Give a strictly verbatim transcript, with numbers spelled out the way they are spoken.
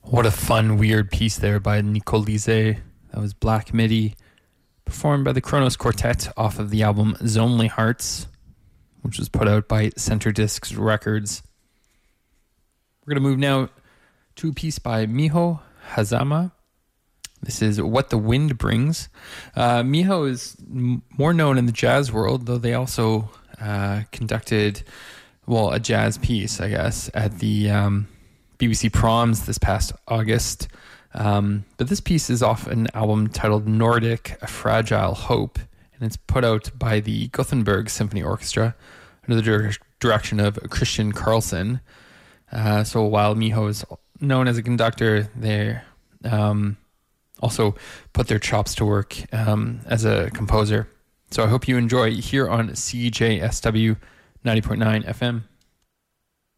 What a fun, weird piece there by Nicole Lizet. That was Black MIDI, performed by the Kronos Quartet off of the album Zonely Hearts, which was put out by Center Discs Records. We're going to move now to a piece by Miho Hazama. This is What the Wind Brings. Uh, Miho is m- more known in the jazz world, though they also uh, conducted, well, a jazz piece, I guess, at the um, B B C Proms this past August. Um, but this piece is off an album titled Nordic, A Fragile Hope, and it's put out by the Gothenburg Symphony Orchestra under the dir- direction of Christian Carlson. Uh, so while Miho is known as a conductor, they um, also put their chops to work um, as a composer. So I hope you enjoy here on C J S W ninety point nine F M.